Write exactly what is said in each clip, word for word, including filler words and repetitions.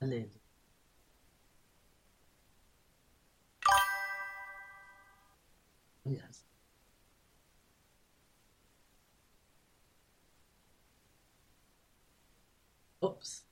Aleluya. Ups.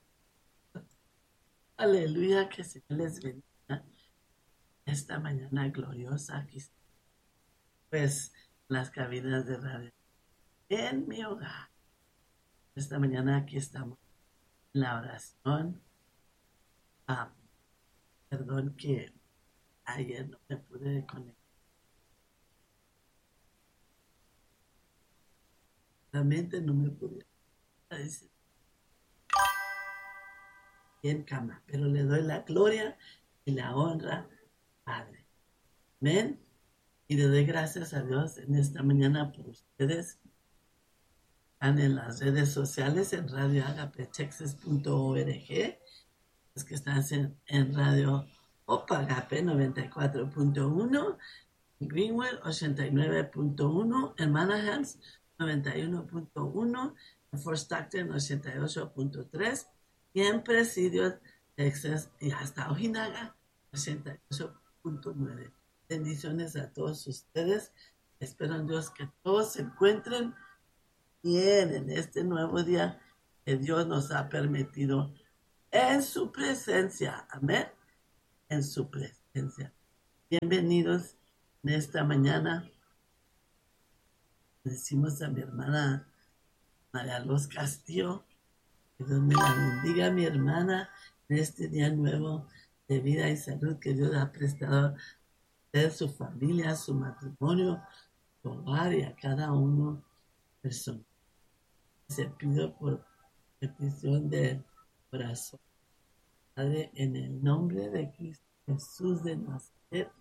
Aleluya, que se les bendiga esta mañana gloriosa aquí, pues, las cabinas de radio en mi hogar. Esta mañana aquí estamos en la oración. Ah, perdón que ayer no me pude conectar. Realmente no me pude decir en cama, pero le doy la gloria y la honra, Padre. Amén. Y le doy gracias a Dios en esta mañana por ustedes. Están en las redes sociales, en radio agape texas punto org. Los que están en, en radio Opa Agape noventa y cuatro punto uno, en Greenwood ochenta y nueve punto uno, en Manahans noventa y uno punto uno, en Fort Stockton ochenta y ocho punto tres y en Presidio, Texas y hasta Ojinaga ochenta y ocho punto nueve. Bendiciones a todos ustedes. Espero en Dios que todos se encuentren bien en este nuevo día que Dios nos ha permitido en su presencia. Amén. En su presencia. Bienvenidos en esta mañana. Le decimos a mi hermana María Luz Castillo que Dios me la bendiga, mi hermana, en este día nuevo de vida y salud que Dios ha prestado a usted, su familia, su matrimonio, su hogar y a cada uno personal. Se pido por petición de corazón, Padre, en el nombre de Cristo Jesús de Nazaret,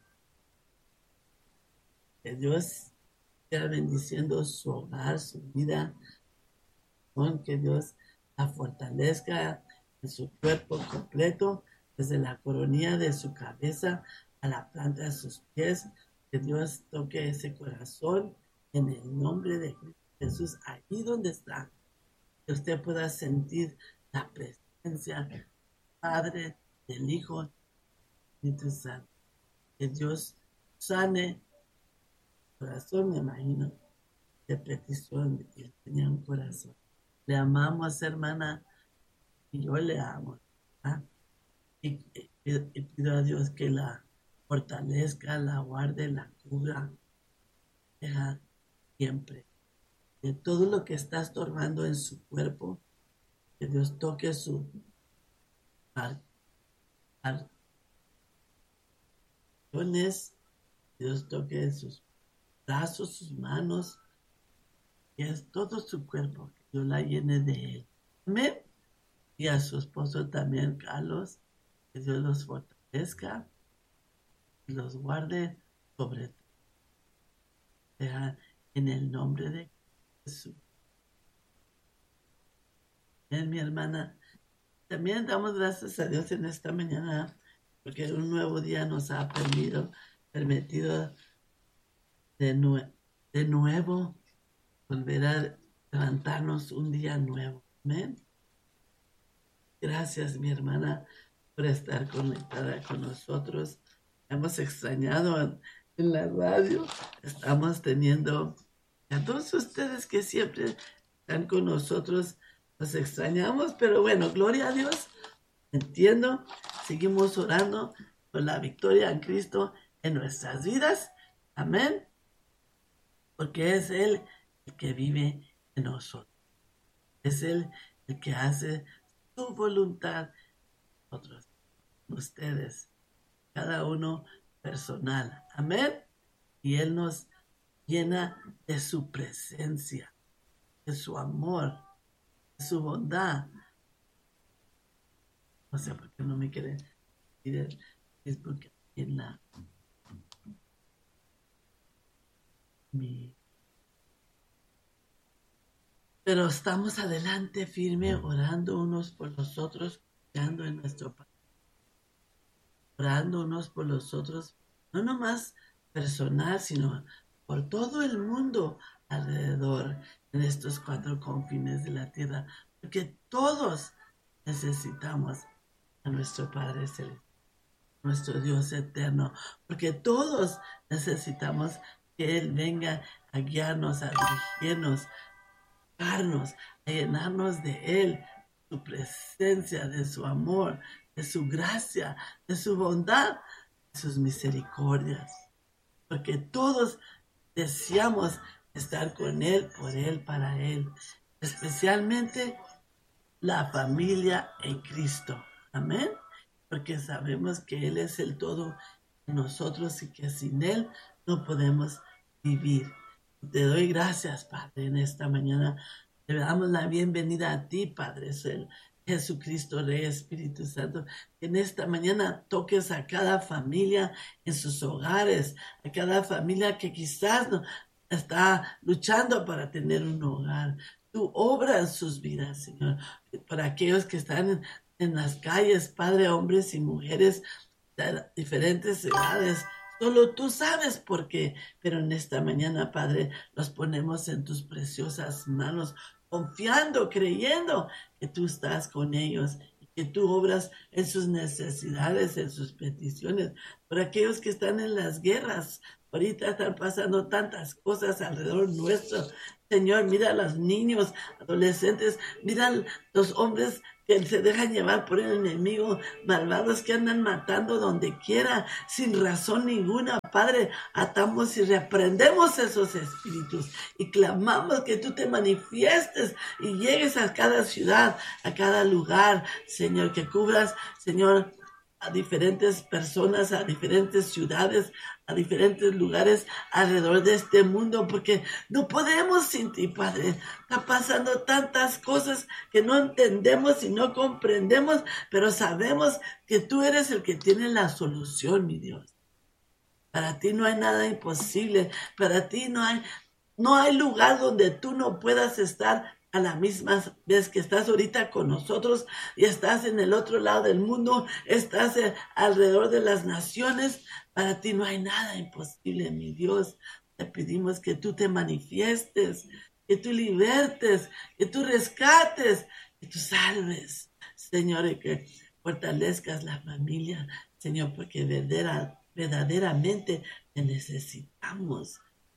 que Dios sea bendiciendo su hogar, su vida, con que Dios la fortalezca en su cuerpo completo, desde la coronilla de su cabeza a la planta de sus pies, que Dios toque ese corazón en el nombre de Cristo Jesús, ahí donde está, que usted pueda sentir la presencia del Padre, del Hijo, del Espíritu Santo. Que Dios sane el corazón, me imagino, de petición de que él tenía un corazón. Le amamos, hermana, y yo le amo. ¿Ah? Y, y, y pido a Dios que la fortalezca, la guarde, la cubra, deja siempre de todo lo que está estorbando en su cuerpo, que Dios toque su articulaciones, Dios toque sus brazos, sus manos, y es todo su cuerpo, que Dios la llene de él. Amén. Y a su esposo también, Carlos, que Dios los fortalezca y los guarde sobre todo. Sea en el nombre de Jesús. Bien, mi hermana, también damos gracias a Dios en esta mañana porque un nuevo día nos ha permitido, permitido de, nue- de nuevo volver a levantarnos un día nuevo. Amén. Gracias, mi hermana, por estar conectada con nosotros. Hemos extrañado en, en la radio. Estamos teniendo a todos ustedes que siempre están con nosotros. Los extrañamos, pero bueno, gloria a Dios. Entiendo. Seguimos orando por la victoria en Cristo en nuestras vidas. Amén. Porque es Él el que vive en nosotros. Es Él el que hace su voluntad. Nosotros, ustedes, cada uno personal. Amén. Y Él nos llena de su presencia, de su amor, de su bondad. No sé por qué no me quiere decir el Facebook en la mi. Pero estamos adelante, firme, orando unos por los otros, orando en nuestro país, orando unos por los otros, no nomás personal, sino por todo el mundo alrededor en estos cuatro confines de la tierra, porque todos necesitamos a nuestro Padre Celestial, nuestro Dios eterno, porque todos necesitamos que Él venga a guiarnos, a dirigirnos, a darnos, a llenarnos de Él, de su presencia, de su amor, de su gracia, de su bondad, de sus misericordias, porque todos deseamos estar con Él, por Él, para Él, especialmente la familia en Cristo. Amén. Porque sabemos que Él es el todo en nosotros y que sin Él no podemos vivir. Te doy gracias, Padre, en esta mañana. Te damos la bienvenida a ti, Padre, el Jesucristo, Rey, Espíritu Santo. Que en esta mañana toques a cada familia en sus hogares, a cada familia que quizás no está luchando para tener un hogar. Tú obra en sus vidas, Señor. Para aquellos que están en, en las calles, Padre, hombres y mujeres de diferentes edades. Solo tú sabes por qué. Pero en esta mañana, Padre, los ponemos en tus preciosas manos, confiando, creyendo que tú estás con ellos y que tú obras en sus necesidades, en sus peticiones. Por aquellos que están en las guerras, ahorita están pasando tantas cosas alrededor nuestro. Señor, mira a los niños, adolescentes, mira a los hombres que se dejan llevar por el enemigo, malvados que andan matando donde quiera, sin razón ninguna. Padre, atamos y reprendemos esos espíritus y clamamos que tú te manifiestes y llegues a cada ciudad, a cada lugar, Señor, que cubras, Señor, a diferentes personas, a diferentes ciudades, a diferentes lugares alrededor de este mundo, porque no podemos sin ti, Padre. Está pasando tantas cosas que no entendemos y no comprendemos, pero sabemos que tú eres el que tiene la solución, mi Dios. Para ti no hay nada imposible, para ti no hay, no hay lugar donde tú no puedas estar a la misma vez que estás ahorita con nosotros y estás en el otro lado del mundo, estás alrededor de las naciones. Para ti no hay nada imposible, mi Dios. Te pedimos que tú te manifiestes, que tú libertes, que tú rescates, que tú salves, Señor, y que fortalezcas la familia, Señor, porque verdadera, verdaderamente te necesitamos.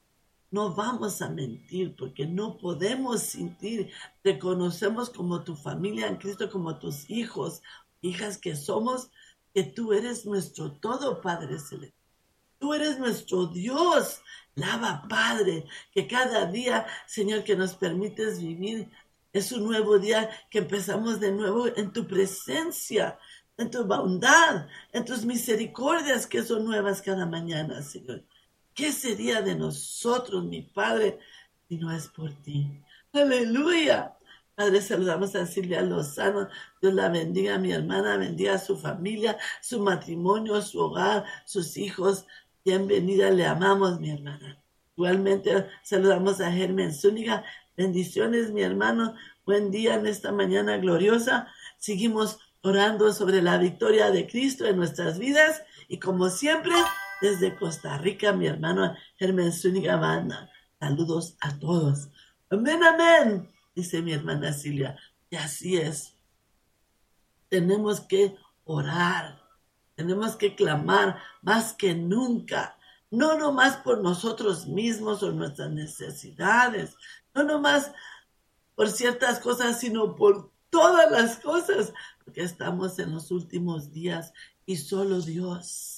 No vamos a mentir porque no podemos sentir. Te conocemos como tu familia en Cristo, como tus hijos, hijas que somos, que tú eres nuestro todo, Padre Celestial. Tú eres nuestro Dios. Lava, Padre, que cada día, Señor, que nos permites vivir, es un nuevo día que empezamos de nuevo en tu presencia, en tu bondad, en tus misericordias que son nuevas cada mañana, Señor. ¿Qué sería de nosotros, mi Padre, si no es por ti? ¡Aleluya! Padre, saludamos a Silvia Lozano. Dios la bendiga, mi hermana, bendiga a su familia, su matrimonio, su hogar, sus hijos. Bienvenida, le amamos, mi hermana. Igualmente saludamos a Germen Zúñiga. Bendiciones, mi hermano. Buen día en esta mañana gloriosa. Seguimos orando sobre la victoria de Cristo en nuestras vidas. Y como siempre, desde Costa Rica, mi hermano Germen Zúñiga Banda. Saludos a todos. Amén, amén, dice mi hermana Silvia. Y así es. Tenemos que orar. Tenemos que clamar más que nunca. No nomás por nosotros mismos o nuestras necesidades. No nomás por ciertas cosas, sino por todas las cosas. Porque estamos en los últimos días y solo Dios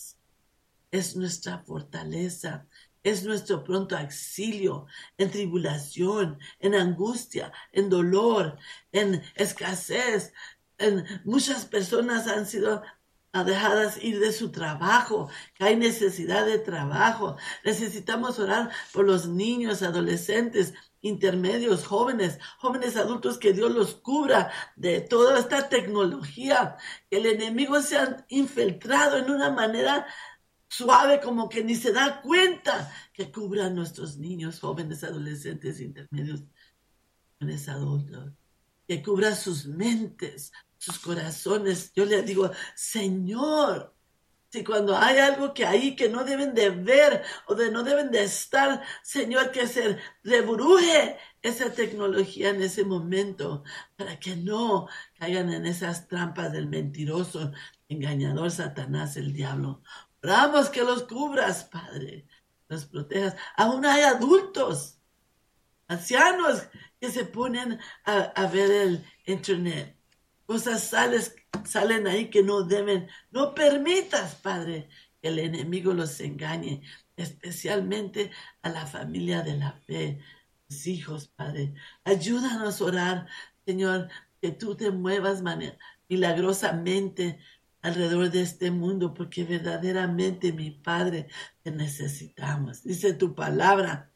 es nuestra fortaleza, es nuestro pronto auxilio en tribulación, en angustia, en dolor, en escasez. En, muchas personas han sido dejadas ir de su trabajo, que hay necesidad de trabajo. Necesitamos orar por los niños, adolescentes, intermedios, jóvenes, jóvenes adultos, que Dios los cubra de toda esta tecnología, que el enemigo se ha infiltrado en una manera suave, como que ni se da cuenta, que cubra a nuestros niños, jóvenes, adolescentes, intermedios, jóvenes adultos, que cubra sus mentes, sus corazones. Yo le digo, Señor, Si cuando hay algo que hay que no deben de ver o de no deben de estar, Señor, que se rebruje esa tecnología en ese momento para que no caigan en esas trampas del mentiroso, engañador, Satanás, el diablo. Oramos que los cubras, Padre, los protejas. Aún hay adultos, ancianos que se ponen a, a ver el internet. Cosas sales, salen ahí que no deben. No permitas, Padre, que el enemigo los engañe, especialmente a la familia de la fe, los hijos, Padre. Ayúdanos a orar, Señor, que tú te muevas milagrosamente alrededor de este mundo, porque verdaderamente, mi Padre, te necesitamos. Dice tu palabra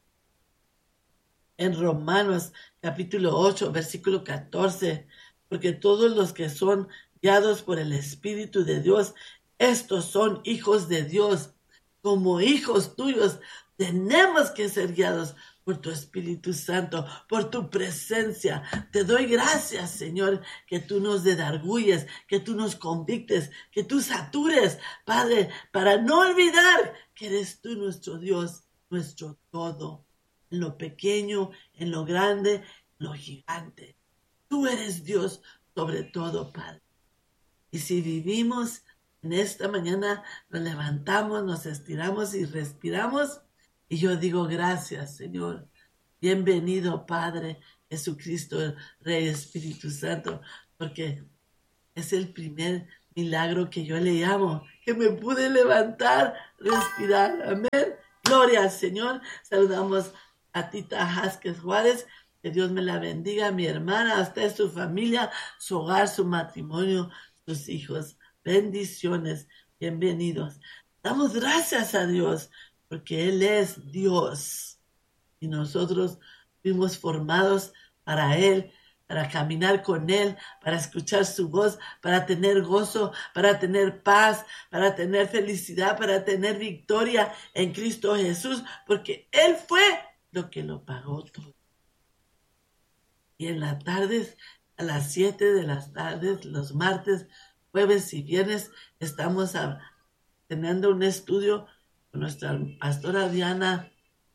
en Romanos capítulo ocho, versículo catorce, porque todos los que son guiados por el Espíritu de Dios, estos son hijos de Dios. Como hijos tuyos, tenemos que ser guiados por tu Espíritu Santo, por tu presencia. Te doy gracias, Señor, que tú nos redarguyes, que tú nos convictes, que tú satures, Padre, para no olvidar que eres tú nuestro Dios, nuestro todo, en lo pequeño, en lo grande, en lo gigante. Tú eres Dios sobre todo, Padre. Y si vivimos en esta mañana, nos levantamos, nos estiramos y respiramos, y yo digo gracias, Señor. Bienvenido, Padre Jesucristo, Rey Espíritu Santo, porque es el primer milagro que yo le llamo, que me pude levantar, respirar. Amén. Gloria al Señor. Saludamos a Tita Jasquez Juárez. Que Dios me la bendiga, a mi hermana, a usted, su familia, su hogar, su matrimonio, sus hijos. Bendiciones. Bienvenidos. Damos gracias a Dios, porque Él es Dios. Y nosotros fuimos formados para Él, para caminar con Él, para escuchar su voz, para tener gozo, para tener paz, para tener felicidad, para tener victoria en Cristo Jesús, porque Él fue lo que lo pagó todo. Y en las tardes, a las siete de las tardes, los martes, jueves y viernes, estamos a, teniendo un estudio con nuestra pastora Diana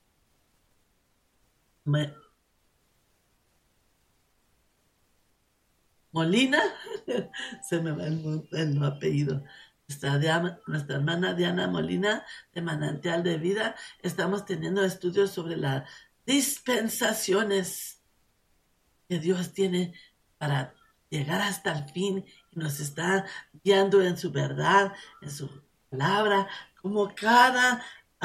Molina, se me va el, el apellido, nuestra, Diana, nuestra hermana Diana Molina de Manantial de Vida. Estamos teniendo estudios sobre las dispensaciones que Dios tiene para llegar hasta el fin y nos está guiando en su verdad, en su palabra, como cada,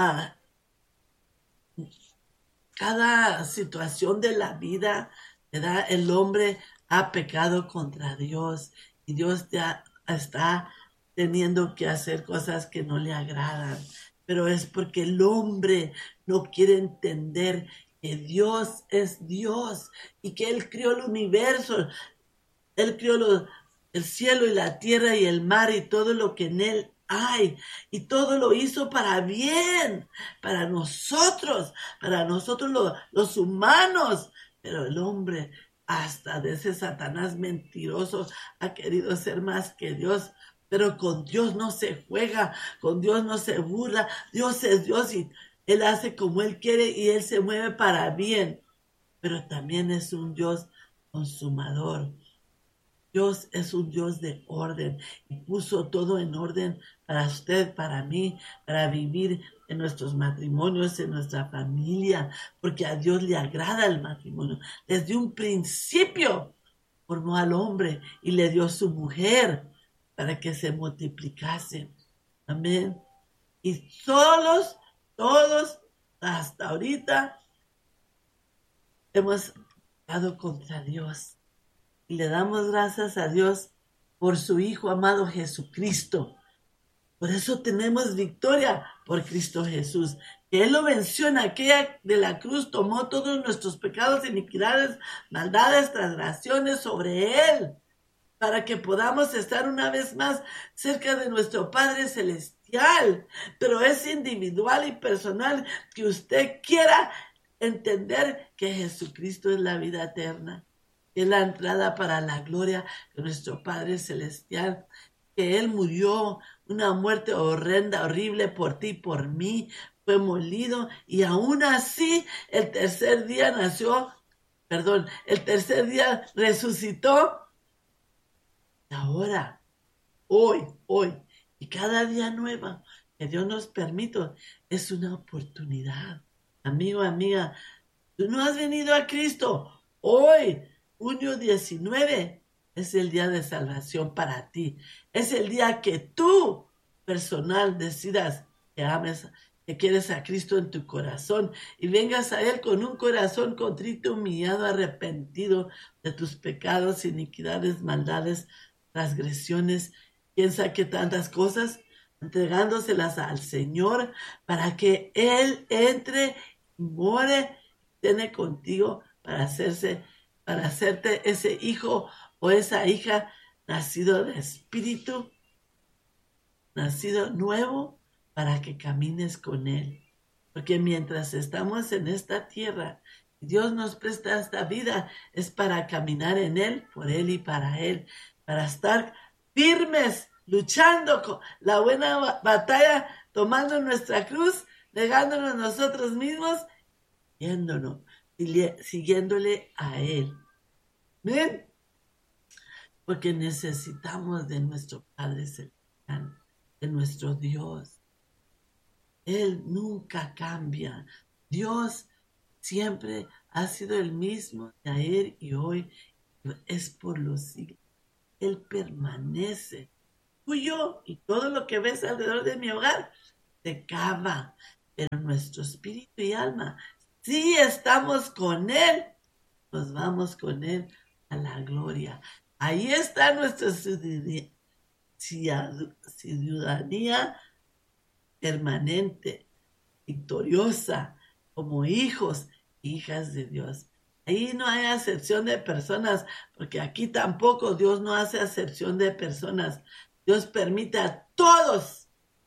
uh, cada situación de la vida, ¿verdad? El hombre ha pecado contra Dios y Dios ya está teniendo que hacer cosas que no le agradan, pero es porque el hombre no quiere entender que Dios es Dios y que Él crió el universo, Él crió los, el cielo y la tierra y el mar y todo lo que en Él hay, y todo lo hizo para bien, para nosotros, para nosotros los, los humanos, pero el hombre, hasta de ese Satanás mentiroso, ha querido ser más que Dios. Pero con Dios no se juega, con Dios no se burla, Dios es Dios y Él hace como Él quiere y Él se mueve para bien, pero también es un Dios consumador. Dios es un Dios de orden y puso todo en orden para usted, para mí, para vivir en nuestros matrimonios, en nuestra familia, porque a Dios le agrada el matrimonio. Desde un principio formó al hombre y le dio su mujer para que se multiplicase. Amén. Y solos, todos, hasta ahorita, hemos pecado contra Dios. Y le damos gracias a Dios por su Hijo amado Jesucristo. Por eso tenemos victoria por Cristo Jesús. Que Él lo venció en aquella de la cruz, tomó todos nuestros pecados, iniquidades, maldades, transgresiones sobre Él, para que podamos estar una vez más cerca de nuestro Padre Celestial. Pero es individual y personal que usted quiera entender que Jesucristo es la vida eterna, que es la entrada para la gloria de nuestro Padre Celestial. que Él murió una muerte horrenda, horrible por ti, por mí, fue molido y aún así el tercer día nació, perdón, el tercer día resucitó. Ahora, hoy, hoy y cada día nueva que Dios nos permite es una oportunidad. Amigo, amiga, tú no has venido a Cristo. Hoy, junio diecinueve, es el día de salvación para ti. Es el día que tú, personal, decidas que ames, que quieres a Cristo en tu corazón y vengas a Él con un corazón contrito, humillado, arrepentido de tus pecados, iniquidades, maldades, transgresiones, piensa que tantas cosas, entregándoselas al Señor para que Él entre y more, tiene contigo para hacerse, para hacerte ese hijo o esa hija nacido de espíritu, nacido nuevo, para que camines con Él. Porque mientras estamos en esta tierra, Dios nos presta esta vida, es para caminar en Él, por Él y para Él, para estar firmes, luchando con la buena batalla, tomando nuestra cruz, negándonos nosotros mismos, siguiéndonos, siguiéndole a Él. ¿Ven? Porque necesitamos de nuestro Padre Celestial, de nuestro Dios. Él nunca cambia. Dios siempre ha sido el mismo de ayer y hoy. Es por los siglos. Él permanece. Tú y yo y todo lo que ves alrededor de mi hogar se acaba. Pero nuestro espíritu y alma, si estamos con Él, nos vamos con Él a la gloria. Ahí está nuestra ciudadanía permanente, victoriosa, como hijos e hijas de Dios. Ahí no hay acepción de personas, porque aquí tampoco Dios no hace acepción de personas. Dios permite a todos,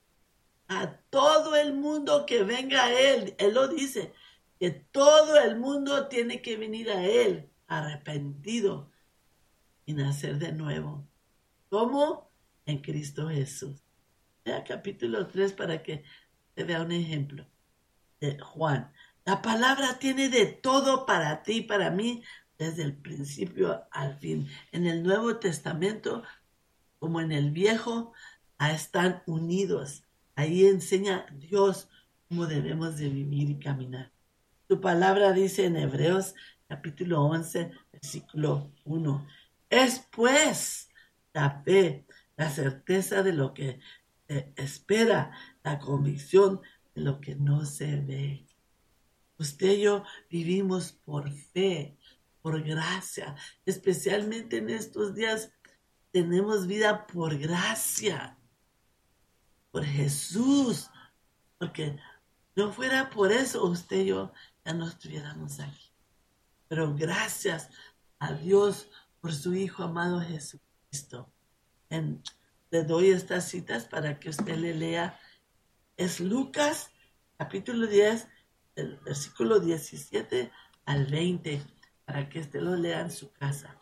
a todo el mundo que venga a Él. Él lo dice, que todo el mundo tiene que venir a Él arrepentido y nacer de nuevo. ¿Cómo? En Cristo Jesús. Lea capítulo tres para que te vea un ejemplo. De Juan. La palabra tiene de todo para ti y para mí desde el principio al fin. En el Nuevo Testamento, como en el Viejo, están unidos. Ahí enseña Dios cómo debemos de vivir y caminar. Su palabra dice en Hebreos capítulo once, versículo uno. Es pues la fe, la certeza de lo que se espera, la convicción de lo que no se ve. Usted y yo vivimos por fe, por gracia. Especialmente en estos días tenemos vida por gracia, por Jesús. Porque no fuera por eso, usted y yo ya no estuviéramos aquí. Pero gracias a Dios por su Hijo amado Jesucristo. En, le doy estas citas para que usted le lea. Es Lucas, capítulo diez, del versículo diecisiete al veinte, para que usted lo lea en su casa.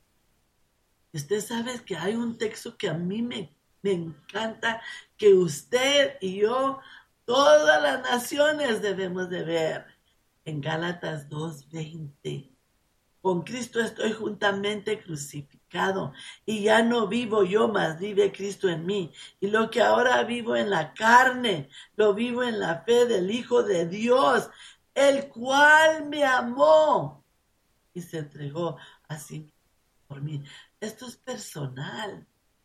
Usted sabe que hay un texto que a mí me, me encanta, que usted y yo, todas las naciones debemos de ver. En Gálatas dos veinte. Con Cristo estoy juntamente crucificado, y ya no vivo yo, mas vive Cristo en mí. Y lo que ahora vivo en la carne, lo vivo en la fe del Hijo de Dios, el cual me amó y se entregó así por mí. Esto es personal.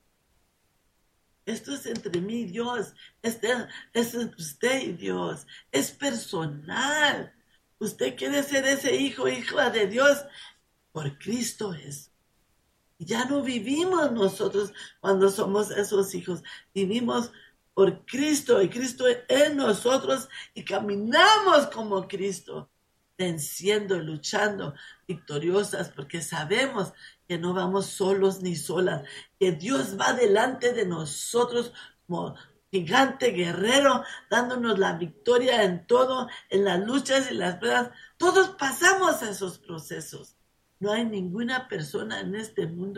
Esto es entre mí y Dios. Este, es entre usted y Dios. Es personal. Usted quiere ser ese hijo, hija de Dios por Cristo Jesús. Ya no vivimos nosotros cuando somos esos hijos. Vivimos por Cristo y Cristo en nosotros y caminamos como Cristo, venciendo, luchando, victoriosas, porque sabemos que no vamos solos ni solas, que Dios va delante de nosotros como gigante guerrero, dándonos la victoria en todo, en las luchas y las pruebas. Todos pasamos esos procesos. No hay ninguna persona en este mundo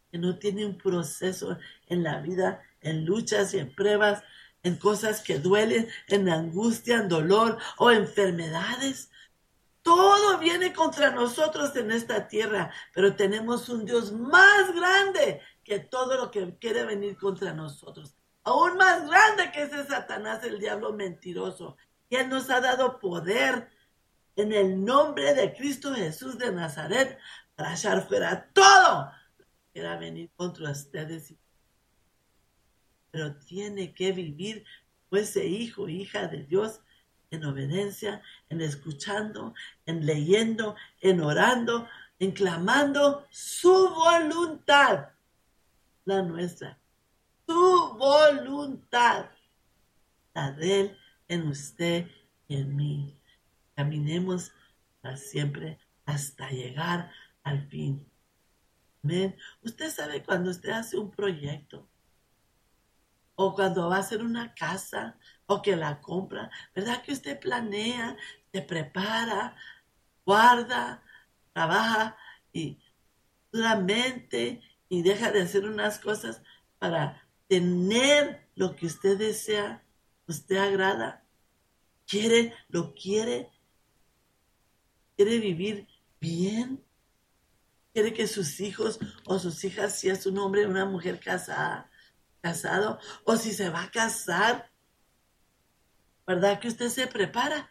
que no tiene un proceso en la vida, en luchas y en pruebas, en cosas que duelen, en angustia, en dolor o enfermedades. Todo viene contra nosotros en esta tierra, pero tenemos un Dios más grande que todo lo que quiere venir contra nosotros. Aún más grande que ese Satanás, el diablo mentiroso. Y Él nos ha dado poder en el nombre de Cristo Jesús de Nazaret para echar fuera todo lo que quiera venir contra ustedes. Pero tiene que vivir como ese hijo, hija de Dios, en obediencia, en escuchando, en leyendo, en orando, en clamando su voluntad, la nuestra, su voluntad, la de Él en usted y en mí. Caminemos para siempre hasta llegar al fin. Amén. Usted sabe cuando usted hace un proyecto, o cuando va a hacer una casa, o que la compra, ¿verdad que usted planea, se prepara, guarda, trabaja y duramente y deja de hacer unas cosas para tener lo que usted desea, usted agrada, quiere, lo quiere, quiere vivir bien, quiere que sus hijos o sus hijas, si es un hombre o una mujer casada, casado, o si se va a casar, ¿verdad que usted se prepara?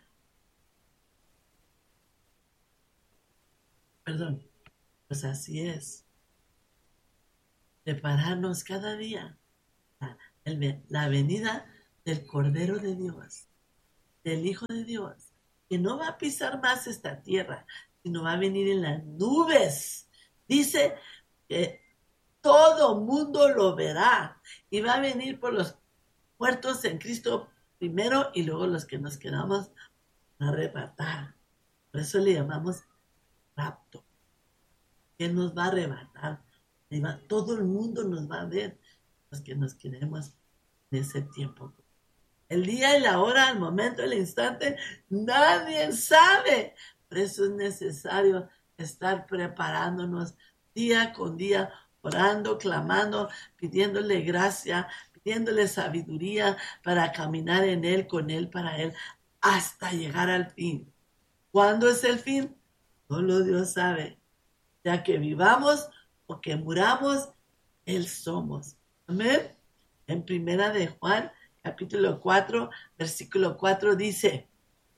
Perdón, pues así es. Prepararnos cada día a la venida del Cordero de Dios, del Hijo de Dios, que no va a pisar más esta tierra, sino va a venir en las nubes. Dice que todo mundo lo verá y va a venir por los muertos en Cristo primero y luego los que nos quedamos a arrebatar. Por eso le llamamos rapto. Él nos va a arrebatar. Todo el mundo nos va a ver, los que nos queremos en ese tiempo. El día y la hora, el momento, el instante, nadie sabe. Por eso es necesario estar preparándonos día con día, orando, clamando, pidiéndole gracia, pidiéndole sabiduría para caminar en Él, con Él, para Él, hasta llegar al fin. ¿Cuándo es el fin? Solo Dios sabe. Ya que vivamos o que muramos, Él somos. Amén. En primera de Juan, capítulo cuatro, versículo cuatro dice: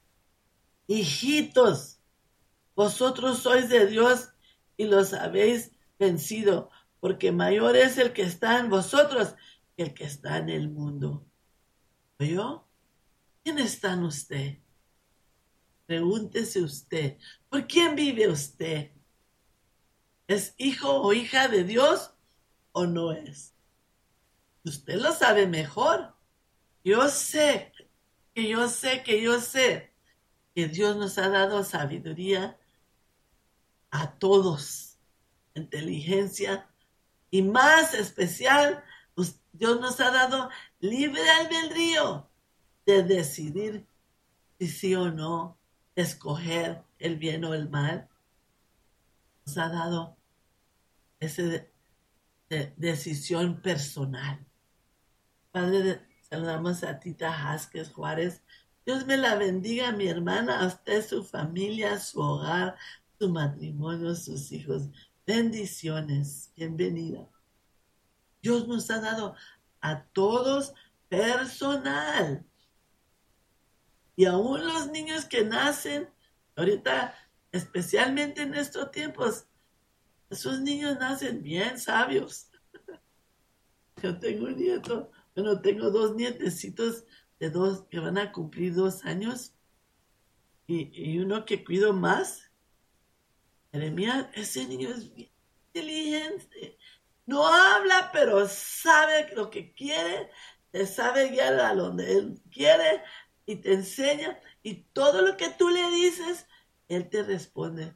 hijitos, vosotros sois de Dios y los habéis vencido, porque mayor es el que está en vosotros que el que está en el mundo. ¿Yo? ¿Quién está en usted? Pregúntese usted, ¿por quién vive usted? ¿Es hijo o hija de Dios o no es? Usted lo sabe mejor. Yo sé, que yo sé, que yo sé que Dios nos ha dado sabiduría a todos, inteligencia y más especial, Dios nos ha dado libre albedrío de decidir si sí o no, de escoger el bien o el mal. Nos ha dado esa de, de, decisión personal. Padre, saludamos a Tita Jasquez Juárez. Dios me la bendiga, mi hermana, a usted, su familia, su hogar, su matrimonio, sus hijos. Bendiciones, bienvenida. Dios nos ha dado a todos personal. Y aún los niños que nacen, ahorita, especialmente en estos tiempos, esos niños nacen bien sabios. Yo tengo un nieto, bueno, tengo dos nietecitos de dos que van a cumplir dos años y, y uno que cuido más. Jeremías, ese niño es bien inteligente. No habla, pero sabe lo que quiere, te sabe guiar a donde él quiere y te enseña. Y todo lo que tú le dices, él te responde.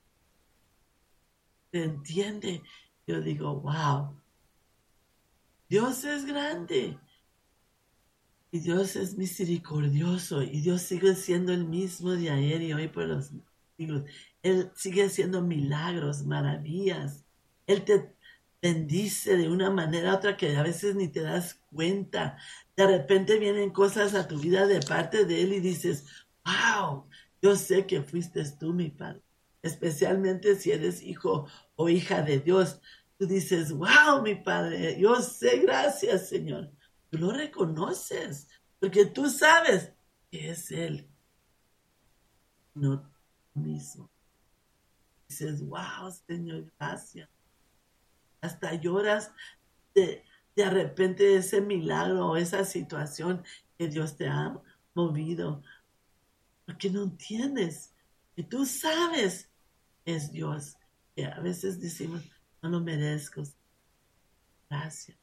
Te entiende. Yo digo, wow, Dios es grande. Y Dios es misericordioso. Y Dios sigue siendo el mismo de ayer y hoy por los siglos. Él sigue haciendo milagros, maravillas. Él te bendice de una manera u otra que a veces ni te das cuenta. De repente vienen cosas a tu vida de parte de Él y dices, wow, yo sé que fuiste tú, mi Padre. Especialmente si eres hijo o hija de Dios. Tú dices, wow, mi Padre, yo sé, gracias, Señor. Tú lo reconoces, porque tú sabes que es Él, no tú mismo. Dices, wow, Señor, gracias. Hasta lloras de, de repente de ese milagro o esa situación que Dios te ha movido. Porque no entiendes, que tú sabes que es Dios. Que a veces decimos, no lo merezco. Gracias.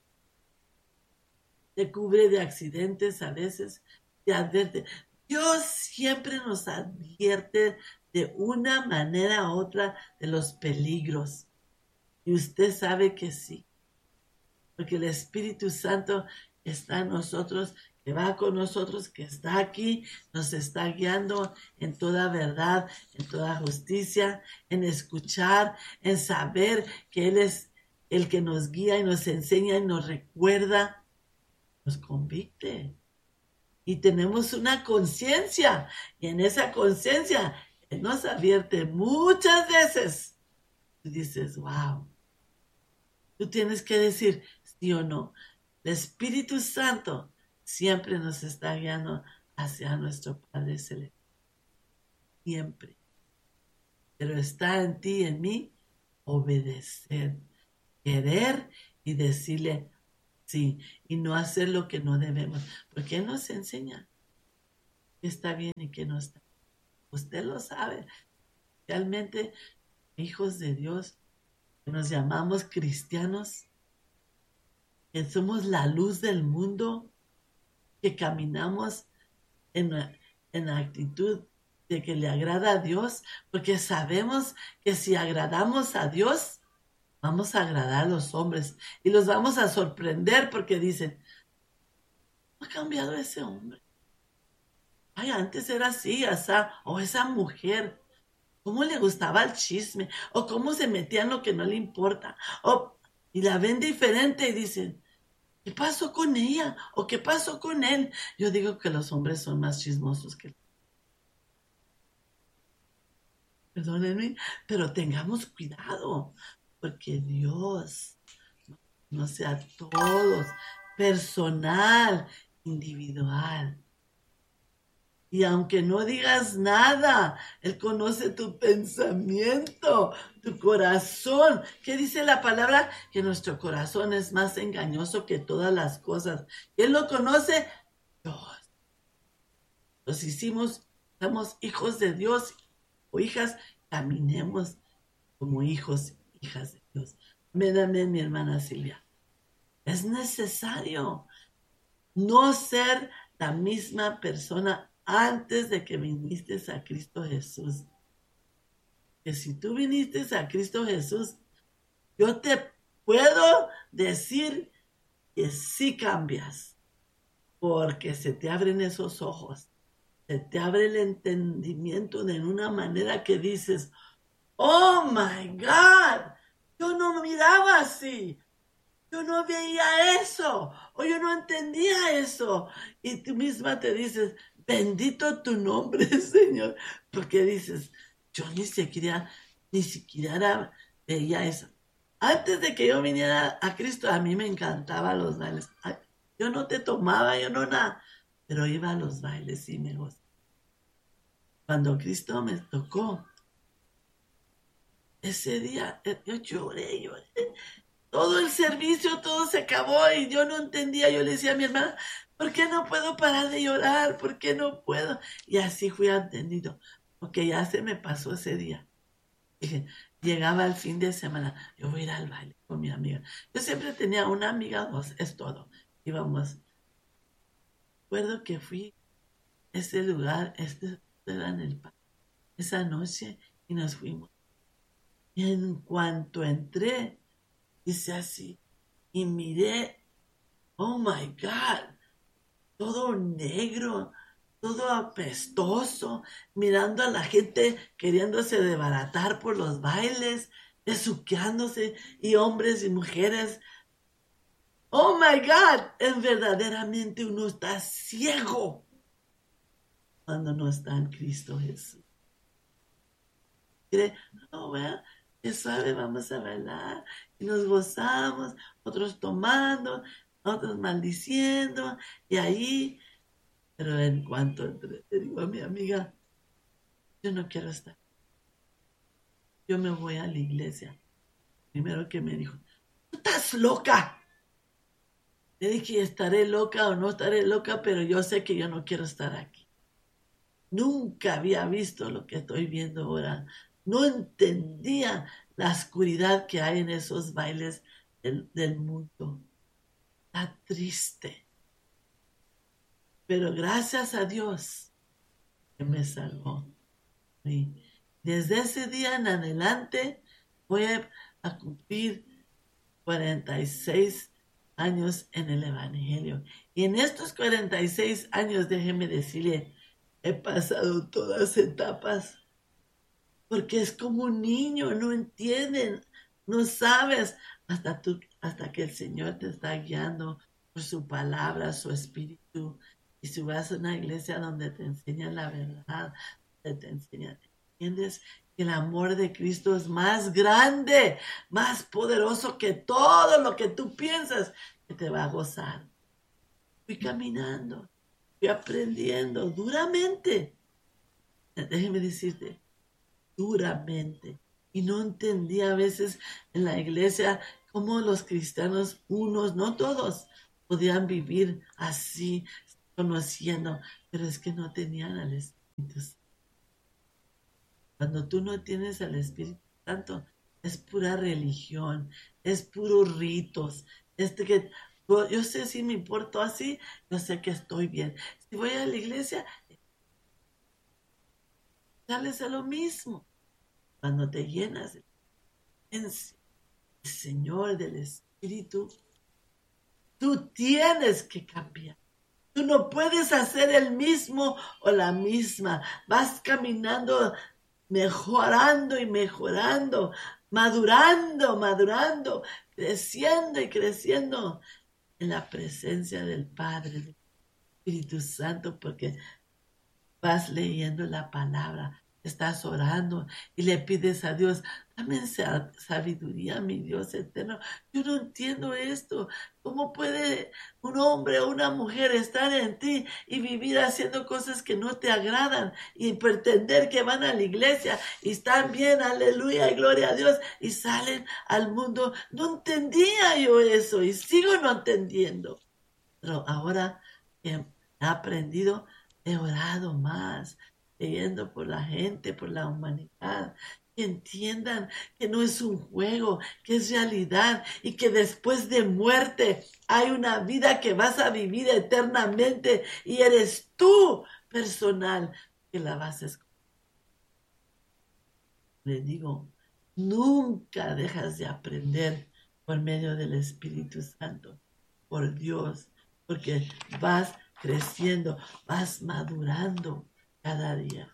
Te cubre de accidentes a veces, te advierte. Dios siempre nos advierte de una manera u otra de los peligros. Y usted sabe que sí. Porque el Espíritu Santo está en nosotros, que va con nosotros, que está aquí, nos está guiando en toda verdad, en toda justicia, en escuchar, en saber que Él es el que nos guía y nos enseña y nos recuerda, nos convicte. Y tenemos una conciencia, y en esa conciencia Él nos advierte muchas veces. Y dices, wow. Tú tienes que decir sí o no. El Espíritu Santo siempre nos está guiando hacia nuestro Padre Celestial. Siempre. Pero está en ti y en mí obedecer, querer y decirle sí. Y no hacer lo que no debemos. Porque Él nos enseña qué está bien y qué no está bien. Usted lo sabe. Realmente, hijos de Dios, que nos llamamos cristianos, que somos la luz del mundo, que caminamos en la, en la actitud de que le agrada a Dios, porque sabemos que si agradamos a Dios, vamos a agradar a los hombres y los vamos a sorprender porque dicen, ¿cómo ha cambiado ese hombre? Ay, antes era así, asa, o esa mujer, ¿cómo le gustaba el chisme? O cómo se metía en lo que no le importa, o, y la ven diferente y dicen, ¿qué pasó con ella? ¿O qué pasó con él? Yo digo que los hombres son más chismosos que... Perdónenme, pero tengamos cuidado, porque Dios no sea todos, personal, individual. Y aunque no digas nada, Él conoce tu pensamiento, tu corazón. ¿Qué dice la palabra? Que nuestro corazón es más engañoso que todas las cosas. Él lo conoce. Dios. Los hicimos, somos hijos de Dios o hijas, caminemos como hijos, hijas de Dios. Amén, amén, mi hermana Silvia. Es necesario no ser la misma persona antes de que viniste a Cristo Jesús. Que si tú viniste a Cristo Jesús, yo te puedo decir que sí cambias, porque se te abren esos ojos, se te abre el entendimiento de una manera que dices, oh my God, yo no miraba así. Yo no veía eso, o yo no entendía eso. Y tú misma te dices, bendito tu nombre, Señor. Porque dices, yo ni siquiera, ni siquiera veía eso. Antes de que yo viniera a Cristo, a mí me encantaban los bailes. Ay, yo no te tomaba, yo no nada, pero iba a los bailes y me gustaba. Cuando Cristo me tocó, ese día, yo lloré, lloré. Todo el servicio, todo se acabó y yo no entendía. Yo le decía a mi hermana, ¿por qué no puedo parar de llorar? ¿Por qué no puedo? Y así fui entendido, porque ya se me pasó ese día. Dije, llegaba el fin de semana, yo voy a ir al baile con mi amiga. Yo siempre tenía una amiga, dos, es todo. Íbamos. Recuerdo que fui a ese lugar, este era en el parque, esa noche y nos fuimos. Y en cuanto entré, hice así y miré, oh my God, todo negro, todo apestoso, mirando a la gente queriéndose desbaratar por los bailes. besuqueándose y hombres y mujeres. Oh my God, en verdaderamente uno está ciego cuando no está en Cristo Jesús. Cree, oh, bueno, qué suave, vamos a bailar y nos gozamos, otros tomando, otros maldiciendo, y ahí, pero en cuanto te digo a mi amiga, yo no quiero estar, yo me voy a la iglesia. Primero que me dijo, tú estás loca. Le dije, estaré loca o no estaré loca, pero yo sé que yo no quiero estar aquí. Nunca había visto lo que estoy viendo ahora. No entendía la oscuridad que hay en esos bailes del, del mundo. Está triste. Pero gracias a Dios que me salvó. Y desde ese día en adelante voy a cumplir cuarenta y seis años en el Evangelio. Y en estos cuarenta y seis años, déjeme decirle, he pasado todas etapas. Porque es como un niño, no entienden, no sabes hasta, tú, hasta que el Señor te está guiando por su palabra, su espíritu. Y si vas a una iglesia donde te enseñan la verdad, donde te enseñan, ¿entiendes? Que el amor de Cristo es más grande, más poderoso que todo lo que tú piensas que te va a gozar. Fui caminando, fui aprendiendo duramente. Déjeme decirte, duramente. Y no entendía a veces en la iglesia cómo los cristianos, unos, no todos, podían vivir así, conociendo, pero es que no tenían al Espíritu Santo. Cuando tú no tienes al Espíritu Santo, es pura religión, es puros ritos. Este que yo sé si me importo así, yo sé que estoy bien. Si voy a la iglesia, sales a lo mismo. Cuando te llenas de el Señor del Espíritu, tú tienes que cambiar. Tú no puedes hacer el mismo o la misma. Vas caminando, mejorando y mejorando, madurando, madurando, creciendo y creciendo en la presencia del Padre, del Espíritu Santo, porque vas leyendo la palabra, estás orando y le pides a Dios, dame sabiduría, mi Dios eterno. Yo no entiendo esto. ¿Cómo puede un hombre o una mujer estar en ti y vivir haciendo cosas que no te agradan y pretender que van a la iglesia y están bien, aleluya y gloria a Dios, y salen al mundo? No entendía yo eso y sigo no entendiendo. Pero ahora que he aprendido, he orado más, leyendo por la gente, por la humanidad, que entiendan que no es un juego, que es realidad y que después de muerte hay una vida que vas a vivir eternamente y eres tú personal que la vas a escoger. Le digo, nunca dejas de aprender por medio del Espíritu Santo, por Dios, porque vas creciendo, vas madurando cada día.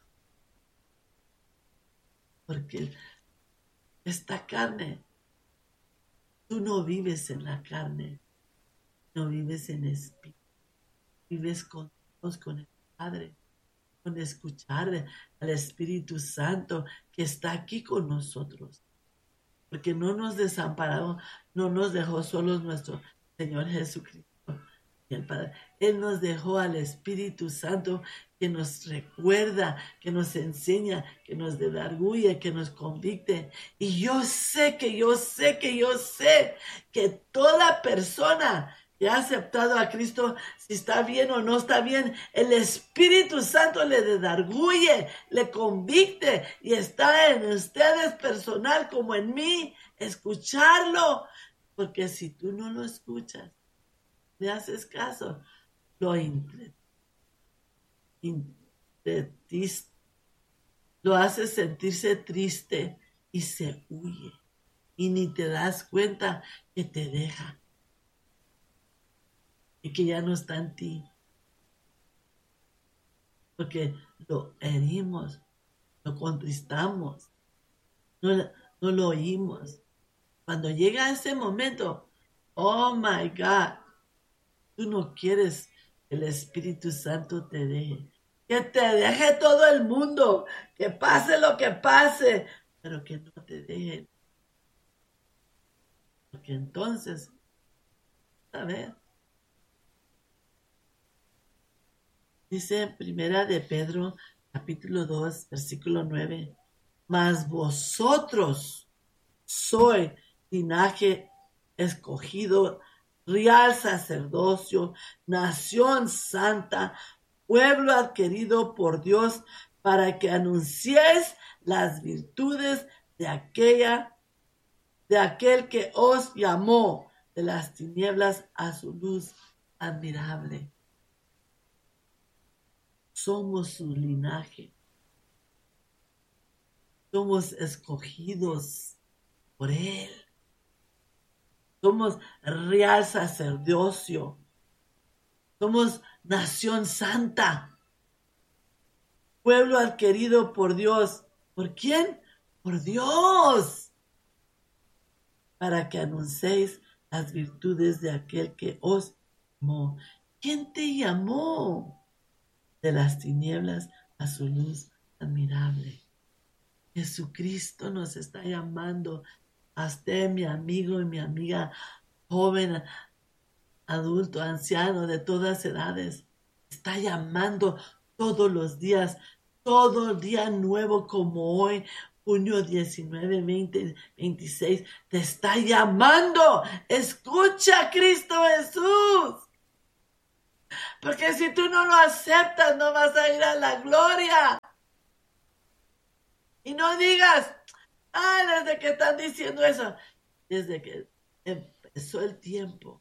Porque esta carne, tú no vives en la carne, no vives en espíritu, vives con Dios, con el Padre, con escuchar al Espíritu Santo que está aquí con nosotros. Porque no nos desamparó, no nos dejó solos nuestro Señor Jesucristo. El Padre. Él nos dejó al Espíritu Santo que nos recuerda, que nos enseña, que nos redarguye, que nos convicte. Y yo sé que yo sé que yo sé que toda persona que ha aceptado a Cristo, si está bien o no está bien, el Espíritu Santo le redarguye, le convicte y está en ustedes personal como en mí, escucharlo. Porque si tú no lo escuchas, le haces caso, lo intretiste, lo haces sentirse triste y se huye. Y ni te das cuenta que te deja y que ya no está en ti. Porque lo herimos, lo contristamos, no, no lo oímos. Cuando llega ese momento, oh my God, tú no quieres que el Espíritu Santo te deje. Que te deje todo el mundo, que pase lo que pase, pero que no te deje. Porque entonces, a ver, dice en Primera de Pedro, capítulo dos, versículo nueve, mas vosotros sois linaje escogido, real sacerdocio, nación santa, pueblo adquirido por Dios, para que anunciéis las virtudes de aquella, de aquel que os llamó de las tinieblas a su luz admirable. Somos su linaje. Somos escogidos por Él. Somos real sacerdocio. Somos nación santa. Pueblo adquirido por Dios. ¿Por quién? Por Dios. Para que anunciéis las virtudes de aquel que os llamó. ¿Quién te llamó de las tinieblas a su luz admirable? Jesucristo nos está llamando a usted, mi amigo y mi amiga, joven, adulto, anciano, de todas edades. Está llamando todos los días, todo día nuevo como hoy, junio diecinueve, veinte, veintiséis. Te está llamando. Escucha a Cristo Jesús. Porque si tú no lo aceptas, no vas a ir a la gloria. Y no digas, ah, desde que están diciendo eso, desde que empezó el tiempo,